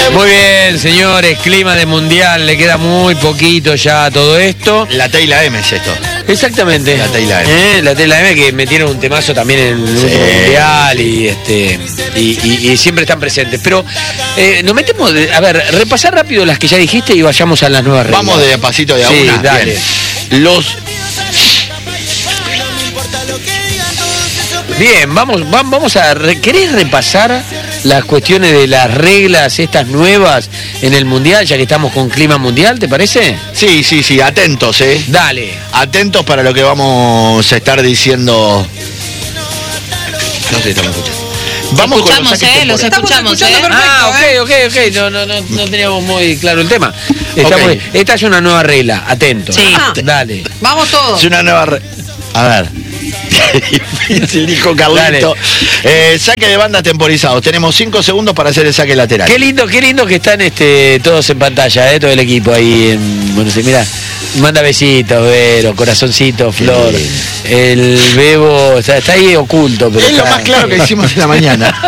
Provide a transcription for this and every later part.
Muy bien, señores, clima de mundial, le queda muy poquito ya a todo esto. La T y la M es esto. Exactamente. La T y la M. La T y la M, que metieron un temazo también en el último mundial y siempre están presentes. Pero nos metemos, a ver, repasar rápido las que ya dijiste y vayamos a las nuevas reglas. Vamos de pasito de a una. Dale. Bien, vamos a... ¿Querés repasar las cuestiones de las reglas estas nuevas en el mundial, ya que estamos con clima mundial, te parece? Sí, atentos, Dale. Atentos para lo que vamos a estar diciendo. No sé si estamos escuchando. Vamos escuchamos, con los escuchamos, perfecto, ok. No teníamos muy claro el tema. Esta es una nueva regla, atentos. Sí. Dale. Vamos todos. Es una nueva A ver. Difícil, dijo Carlito. Saque de banda temporizados. Tenemos 5 segundos para hacer el saque lateral. Qué lindo que están todos en pantalla, todo el equipo ahí en Buenos Aires. Mirá, manda besitos, Vero, corazoncito, Flor. El Bebo está ahí oculto, pero es lo más claro que hicimos en la mañana.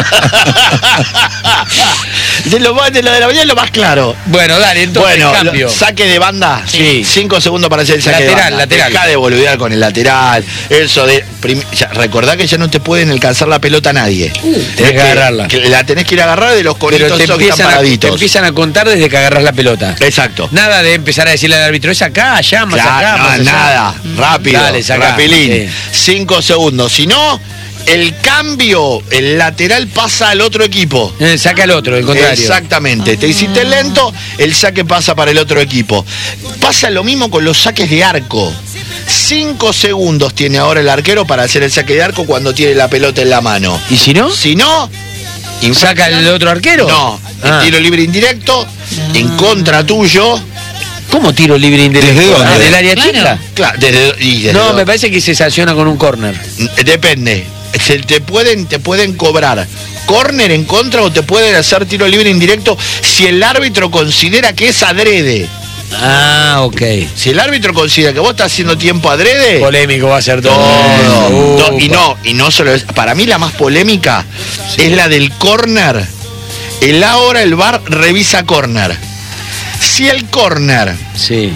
de lo de la mañana es lo más claro. Bueno, dale, entonces cambio. Saque de banda. Sí. 5 segundos para hacer el saque lateral, de banda. Lateral. Deja de boludear con el lateral. Eso de... recordá que ya no te pueden alcanzar la pelota a nadie. Tenés que agarrarla. La tenés que ir a agarrar de los conitos esos que están paraditos. Te empiezan a contar desde que agarrás la pelota. Exacto. Nada de empezar a decirle al árbitro, es acá, allá, más acá, más allá. Nada. Rápido. Dale, rapilín. 5 segundos. Si no... El cambio, el lateral pasa al otro equipo. Saca al otro, el contrario. Exactamente. Te hiciste lento, el saque pasa para el otro equipo. Pasa lo mismo con los saques de arco. 5 segundos tiene ahora el arquero para hacer el saque de arco cuando tiene la pelota en la mano. ¿Y si no? Si no... ¿Saca el otro arquero? No. El tiro libre indirecto, en contra tuyo. ¿Cómo tiro libre indirecto? ¿Desde dónde? ¿Del área chica? Claro, desde no, me parece que se sanciona con un córner. Depende. Te pueden cobrar córner en contra o te pueden hacer tiro libre indirecto si el árbitro considera que es adrede. Ah, ok. Si el árbitro considera que vos estás haciendo tiempo adrede... Polémico va a ser todo. Y no solo es... Para mí la más polémica es la del córner. Ahora el VAR revisa córner. Si el córner... Sí.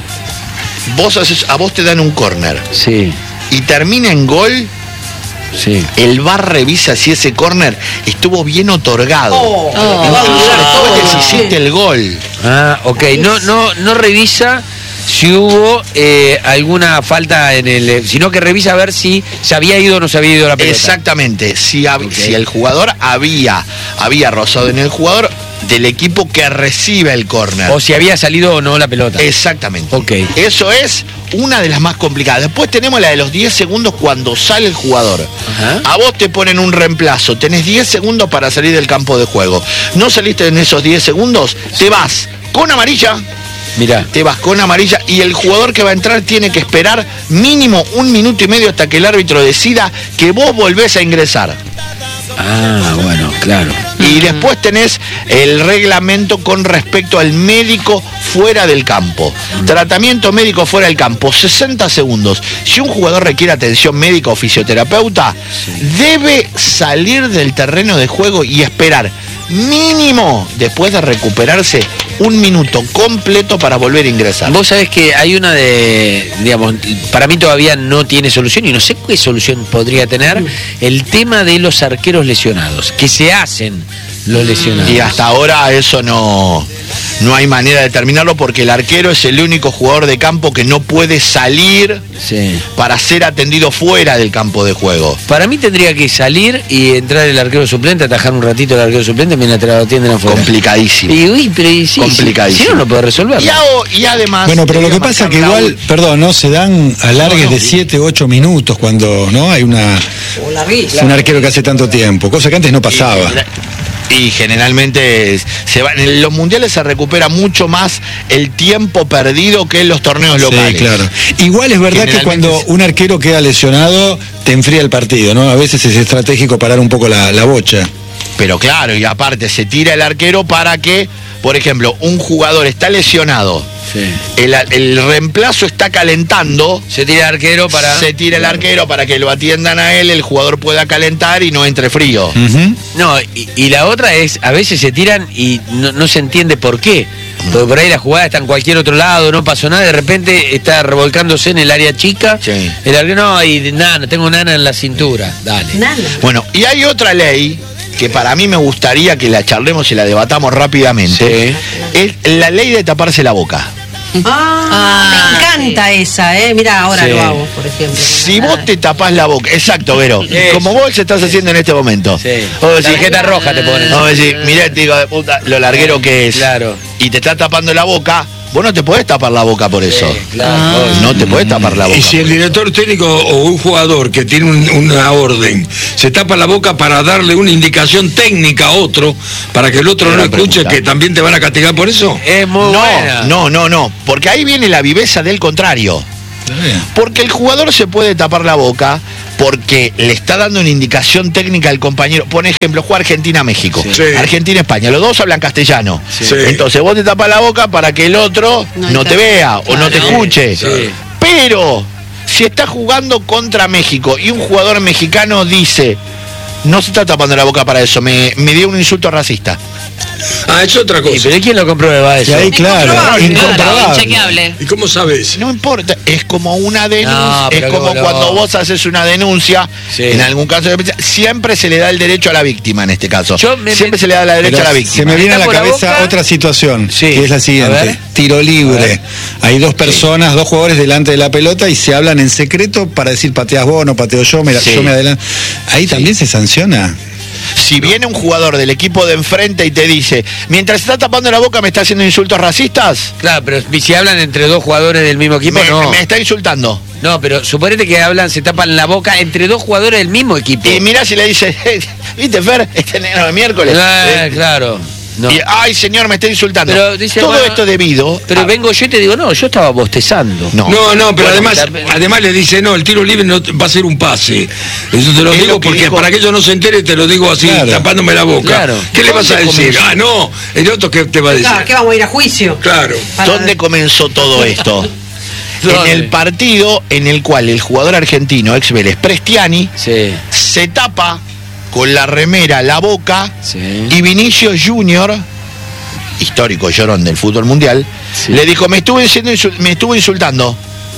A vos te dan un córner. Sí. Y termina en gol... Sí. El VAR revisa si ese córner estuvo bien otorgado. Después si hiciste el gol. Ah, ok. No revisa si hubo alguna falta en el... Sino que revisa a ver si se había ido o no se había ido la pelota. Exactamente. Si el jugador había rozado en el jugador del equipo que recibe el córner. O si había salido o no la pelota. Exactamente. Ok. Eso es una de las más complicadas. Después tenemos la de los 10 segundos cuando sale el jugador. Ajá. A vos te ponen un reemplazo. Tenés 10 segundos para salir del campo de juego. No saliste en esos 10 segundos, te vas con amarilla. Mirá. Te vas con amarilla y el jugador que va a entrar tiene que esperar mínimo 1 minuto y medio hasta que el árbitro decida que vos volvés a ingresar. Ah, bueno, claro. Y después tenés el reglamento con respecto al médico fuera del campo. Tratamiento médico fuera del campo, 60 segundos. Si un jugador requiere atención médica o fisioterapeuta, debe salir del terreno de juego y esperar mínimo, después de recuperarse, 1 minuto completo para volver a ingresar. Vos sabés que hay una digamos, para mí todavía no tiene solución y no sé qué solución podría tener el tema de los arqueros lesionados, que se hacen los lesionados. Y hasta ahora eso no hay manera de terminarlo porque el arquero es el único jugador de campo que no puede salir para ser atendido fuera del campo de juego. Para mí tendría que salir y entrar el arquero suplente, atajar un ratito el arquero suplente mientras lo atienden afuera. Complicadísimo. Complicadísimo. Si no puede resolver. Y además... Bueno, pero lo que pasa es que igual, no se dan alargues de 7, 8 minutos cuando no hay un arquero que hace tanto tiempo, cosa que antes no pasaba. Y generalmente en los mundiales se recupera mucho más el tiempo perdido que en los torneos locales. Sí, claro. Igual es verdad que cuando un arquero queda lesionado, te enfría el partido, ¿no? A veces es estratégico parar un poco la bocha. Pero claro, y aparte se tira el arquero para que, por ejemplo, un jugador está lesionado el reemplazo está calentando, se tira el arquero para que lo atiendan a él, el jugador pueda calentar y no entre frío. No, y la otra es, a veces se tiran y no se entiende por qué. Porque por ahí la jugada está en cualquier otro lado, no pasó nada, de repente está revolcándose en el área chica. Sí. El arquero, no, y nana, tengo nana en la cintura. Dale. Nana. Bueno, y hay otra ley que para mí me gustaría que la charlemos y la debatamos rápidamente. Es la ley de taparse la boca. Me encanta esa, Mira, ahora lo hago, por ejemplo. Si vos te tapás la boca, exacto, Vero, como vos estás haciendo en este momento. Vos decís, tarjeta roja te ponen. Vos decís, mirá, te digo de puta, lo larguero que es. Claro. Y te estás tapando la boca. Vos no te podés tapar la boca por eso. No te podés tapar la boca. Y si el director técnico o un jugador que tiene una orden se tapa la boca para darle una indicación técnica a otro, para que el otro no escuche, que también te van a castigar por eso. Es muy buena. No, porque ahí viene la viveza del contrario. Porque el jugador se puede tapar la boca porque le está dando una indicación técnica al compañero. Por ejemplo, juega Argentina-México, Argentina-España, los dos hablan castellano. Entonces vos te tapas la boca para que el otro no te vea o no te escuche. Pero si está jugando contra México y un jugador mexicano dice, no se está tapando la boca para eso, me dio un insulto racista. Es otra cosa. ¿Pero quién lo comprueba eso? Ahí, claro, inchequeable. ¿Y cómo sabes? No importa, es como una denuncia, es como cuando vos haces una denuncia, en algún caso siempre se le da el derecho a la víctima en este caso. Siempre se le da el derecho a la víctima. Se me viene a la cabeza otra situación, que es la siguiente. Tiro libre. Hay dos personas, dos jugadores delante de la pelota y se hablan en secreto para decir pateas vos, no pateo yo, yo me adelanto. Ahí también se sanciona. Si viene un jugador del equipo de enfrente y te dice, mientras está tapando la boca me está haciendo insultos racistas. Claro, pero si hablan entre dos jugadores del mismo equipo, me está insultando. No, pero suponete que se tapan la boca entre dos jugadores del mismo equipo. Y mirá si le dice, ¿viste, Fer? Este negro de miércoles. Claro. No. Y, ay, señor, me está insultando. Pero dice, todo esto debido. Pero vengo yo y te digo, no, yo estaba bostezando. No, pero además le dice, no, el tiro libre no va a ser un pase. Eso te lo digo porque para que ellos no se entere, te lo digo así, tapándome la boca. Claro. ¿Qué le vas a decir? No, el otro que te va a decir. Claro, que vamos a ir a juicio. Claro. ¿Dónde comenzó todo esto? En el partido en el cual el jugador argentino, ex Vélez, Prestiani, se tapa con la remera la boca y Vinicius Junior, histórico llorón del fútbol mundial, le dijo, me estuvo insultando.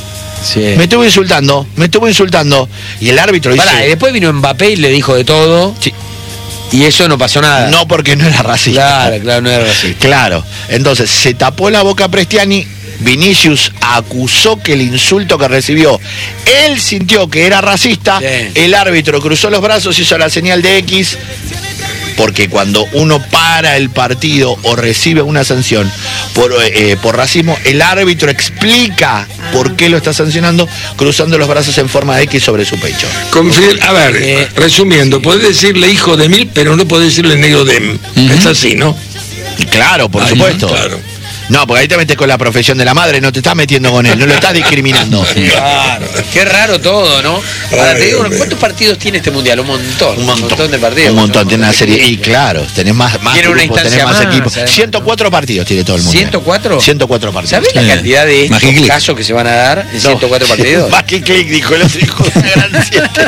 Me estuvo insultando. Y el árbitro dice... y después vino Mbappé y le dijo de todo. Y eso no pasó nada. No, porque no era racista. Claro, no era racista. Claro. Entonces, se tapó la boca Prestiani. Vinicius acusó que el insulto que recibió, él sintió que era racista. El árbitro cruzó los brazos, hizo la señal de X. Porque cuando uno para el partido o recibe una sanción por racismo, el árbitro explica por qué lo está sancionando, cruzando los brazos en forma de X sobre su pecho. A ver, resumiendo, podés decirle hijo de mil, pero no podés decirle negro de... Es así, ¿no? Claro, por supuesto. Claro. No, porque ahí te metes con la profesión de la madre, no te estás metiendo con él, no lo estás discriminando. Claro, qué raro todo, ¿no? Ahora te digo, ¿cuántos partidos tiene este mundial? Un montón de partidos. Un montón, tiene una serie. Y claro, tenés más grupos, tenés más equipos. 104 partidos tiene todo el mundo. ¿104? 104 partidos. ¿Sabés la cantidad de estos casos que se van a dar en 104 partidos? Más que clic, dijo el otro, dijo una gran siete.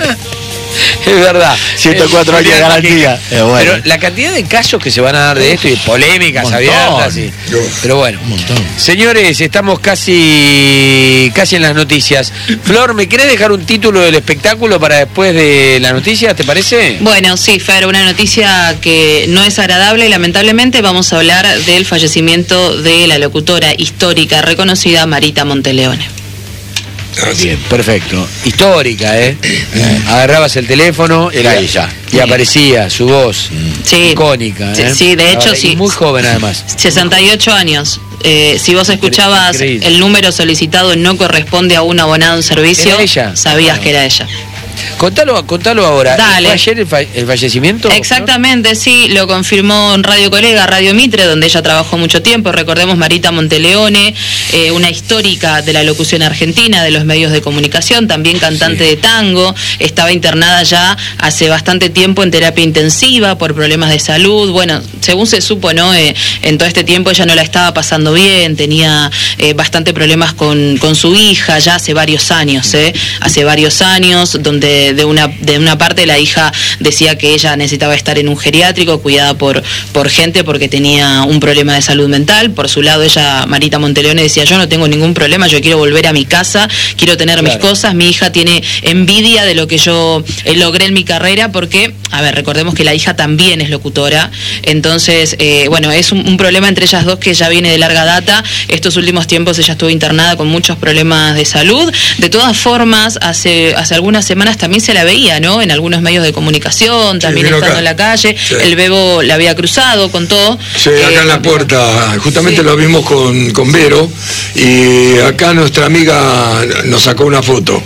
Es verdad. 104 años de garantía. Pero la cantidad de casos que se van a dar de esto y polémicas abiertas. Pero bueno. Señores, estamos casi en las noticias. Flor, ¿me querés dejar un título del espectáculo para después de la noticia? ¿Te parece? Bueno, sí, Fer, una noticia que no es agradable. Lamentablemente vamos a hablar del fallecimiento de la locutora histórica reconocida Marita Monteleone. Bien, perfecto. Histórica, agarrabas el teléfono, era ella, y aparecía su voz, icónica. Sí, de hecho, sí. Muy joven además. 68 años. Si vos escuchabas el número solicitado no corresponde a un abonado en servicio, sabías que era ella. Contalo ahora. Dale. ¿Fue ayer el fallecimiento? Exactamente, ¿no? Sí, lo confirmó en Radio Colega, Radio Mitre, donde ella trabajó mucho tiempo. Recordemos Marita Monteleone, una histórica de la locución argentina, de los medios de comunicación, también cantante de tango. Estaba internada ya hace bastante tiempo en terapia intensiva por problemas de salud. Bueno, según se supo, ¿no? En todo este tiempo ella no la estaba pasando bien, tenía bastante problemas con su hija ya hace varios años, hace varios años, donde de una parte la hija decía que ella necesitaba estar en un geriátrico cuidada por gente porque tenía un problema de salud mental. Por su lado ella, Marita Monteleone, decía: yo no tengo ningún problema, yo quiero volver a mi casa, quiero tener mis cosas. Mi hija tiene envidia de lo que yo logré en mi carrera porque, a ver, recordemos que la hija también es locutora, entonces bueno, es un problema entre ellas dos que ya viene de larga data. Estos últimos tiempos ella estuvo internada con muchos problemas de salud. De todas formas, hace algunas semanas también se la veía, ¿no? En algunos medios de comunicación, también estando acá en la calle. Sí. El Bebo la había cruzado, contó. Sí, acá en la puerta, justamente lo vimos con Vero, y acá nuestra amiga nos sacó una foto.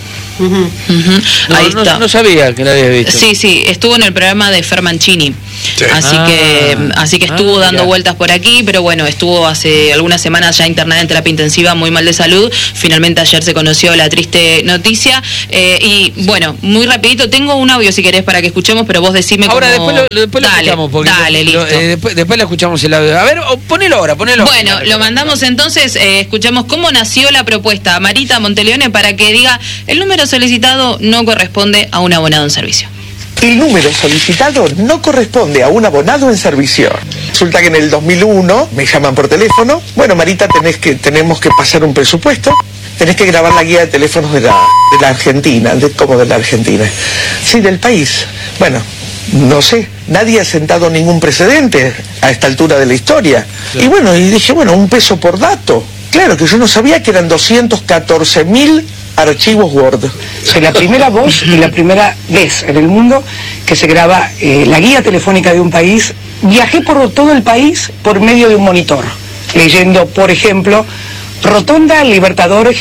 Ahí está. No sabía que la había visto. Sí, estuvo en el programa de Fer Mancini. Sí. Así que estuvo dando vueltas por aquí, pero bueno, estuvo hace algunas semanas ya internada en terapia intensiva, muy mal de salud. Finalmente ayer se conoció la triste noticia. Y bueno, muy rapidito, tengo un audio si querés para que escuchemos, pero vos decime ahora cómo... después lo escuchamos. Dale, listo. Después le escuchamos el audio. A ver, ponelo ahora. Bueno, lo mandamos entonces, escuchamos cómo nació la propuesta a Marita Monteleone para que diga: el número solicitado no corresponde a un abonado en servicio. El número solicitado no corresponde a un abonado en servicio. Resulta que en el 2001 me llaman por teléfono. Bueno, Marita, tenemos que pasar un presupuesto. Tenés que grabar la guía de teléfonos de la Argentina. ¿Cómo de la Argentina? Sí, del país. Bueno, no sé. Nadie ha sentado ningún precedente a esta altura de la historia. Claro. Y bueno, y dije, bueno, un peso por dato. Claro que yo no sabía que eran 214.000 archivos Word. Soy la primera voz y la primera vez en el mundo que se graba la guía telefónica de un país. Viajé por todo el país por medio de un monitor, leyendo, por ejemplo, Rotonda Libertador